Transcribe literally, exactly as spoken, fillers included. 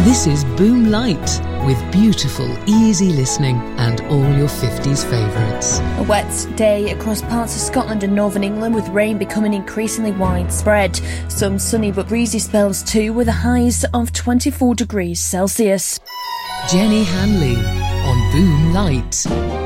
This is Boom Light, with beautiful, easy listening and all your fifties favourites. A wet day across parts of Scotland and northern England, with rain becoming increasingly widespread. Some sunny but breezy spells too, with a highs of twenty-four degrees Celsius. Jenny Hanley on Boom Light.